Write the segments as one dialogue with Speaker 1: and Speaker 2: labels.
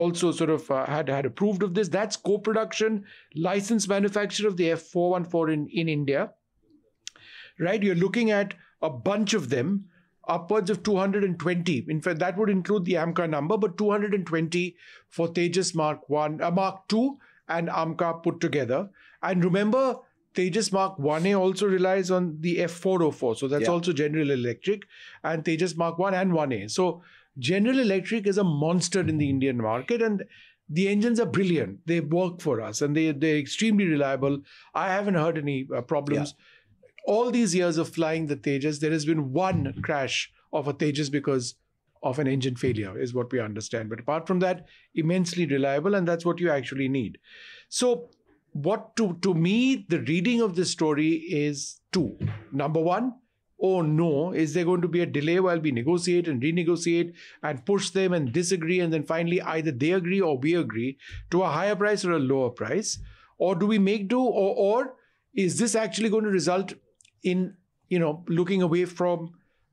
Speaker 1: also sort of had approved of this. That's co-production, licensed manufacture of the F414 in India. Right? You're looking at a bunch of them, upwards of 220. In fact, that would include the AMCA number, but 220 for Tejas Mark 1, Mark 2 and AMCA put together. And remember, Tejas Mark 1A also relies on the F404. So that's also General Electric, and Tejas Mark 1 and 1A. So General Electric is a monster in the Indian market, and the engines are brilliant. They work for us, and they're extremely reliable. I haven't heard any problems. All these years of flying the Tejas, there has been one crash of a Tejas because of an engine failure, is what we understand. But apart from that, immensely reliable, and that's what you actually need. So what to me, the reading of this story is two. Number one, oh no, is there going to be a delay while we negotiate and renegotiate and push them and disagree, and then finally either they agree or we agree to a higher price or a lower price? Or do we make do, or is this actually going to result in, looking away from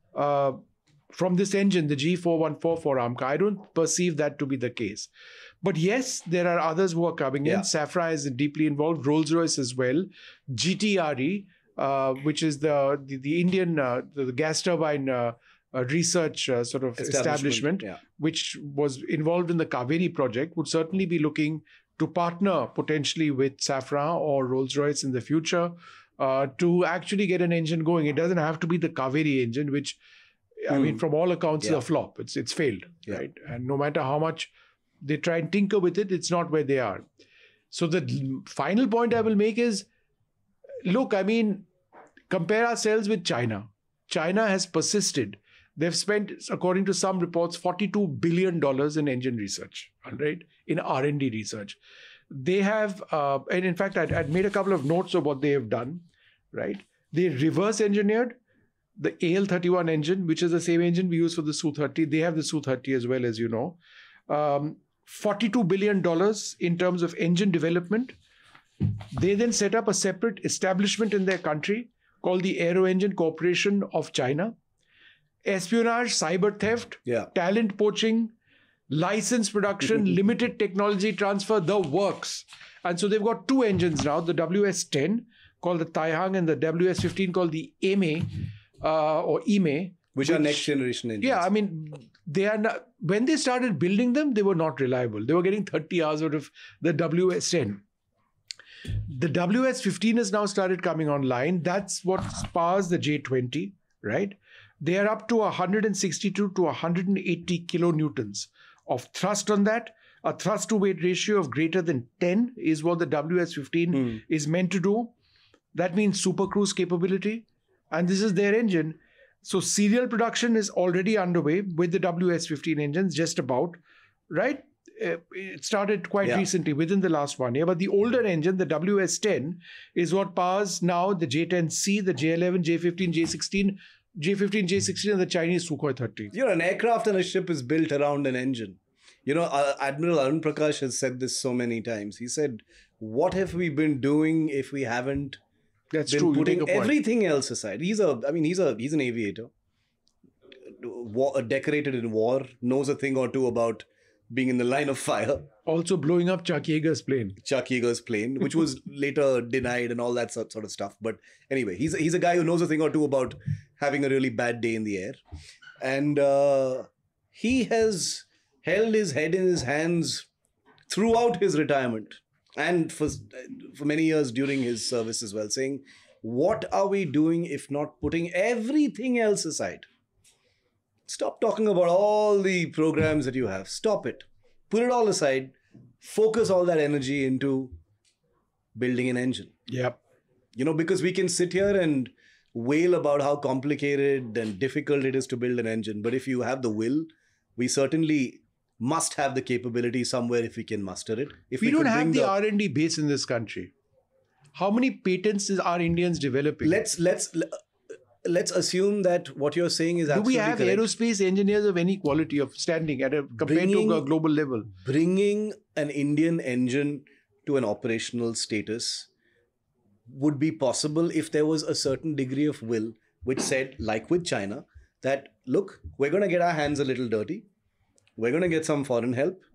Speaker 1: this engine, the G414 for AMCA? I don't perceive that to be the case. But yes, there are others who are coming in. Safra is deeply involved, Rolls-Royce as well, GTRE, which is the Indian the gas turbine research sort of establishment, which was involved in the Kaveri project, would certainly be looking to partner potentially with Safra or Rolls-Royce in the future to actually get an engine going. It doesn't have to be the Kaveri engine, which, I mean, from all accounts, is a flop. It's failed, right? And no matter how much they try and tinker with it, it's not where they are. So the final point I will make is, look, I mean, compare ourselves with China. China has persisted. They've spent, according to some reports, $42 billion in engine research, right? In R&D research. They have, and in fact, I'd made a couple of notes of what they have done, right? They reverse engineered the AL31 engine, which is the same engine we use for the Su-30. They have the Su-30 as well, as you know. $42 billion in terms of engine development. They then set up a separate establishment in their country called the Aero Engine Corporation of China. Espionage, cyber theft, talent poaching, license production, limited technology transfer, the works. And so they've got two engines now, the WS-10 called the Taihang and the WS-15 called the EME or EME.
Speaker 2: Which are next generation engines.
Speaker 1: Yeah, I mean, they are not, when they started building them, they were not reliable. They were getting 30 hours out of the WS-10. The WS-15 has now started coming online. That's what powers the J20, right? They are up to 162 to 180 kilonewtons of thrust on that. A thrust to weight ratio of greater than 10 is what the WS-15 is meant to do. That means super cruise capability. And this is their engine. So serial production is already underway with the WS-15 engines, just about, right? It started quite recently, within the last 1 year. But the older engine, the WS-10, is what powers now the J10C, the J11, J15, J16, J15, J16, and the Chinese Sukhoi 30.
Speaker 2: You know, an aircraft and a ship is built around an engine. You know, Admiral Arun Prakash has said this so many times. He said, what have we been doing if we haven't been putting everything else aside? He's an aviator, decorated in war, knows a thing or two about being in the line of fire.
Speaker 1: Also blowing up Chuck Yeager's plane. Which was later denied and all that sort of stuff. But anyway, he's a guy who knows a thing or two about having a really bad day in the air. And he has held his head in his hands throughout his retirement and for many years during his service as well, saying, what are we doing if not putting everything else aside? Stop talking about all the programs that you have. Stop it. Put it all aside. Focus all that energy into building an engine. Yep.
Speaker 2: You know, because we can sit here and wail about how complicated and difficult it is to build an engine. But if you have the will, we certainly must have the capability somewhere if we can muster it. If
Speaker 1: we don't have the R&D base in this country. How many patents are Indians developing?
Speaker 2: Let's assume that what you're saying is absolutely correct.
Speaker 1: Do we have aerospace engineers of any quality of standing compared to a global level?
Speaker 2: Bringing an Indian engine to an operational status would be possible if there was a certain degree of will, which said, like with China, that, look, we're going to get our hands a little dirty. We're going to get some foreign help.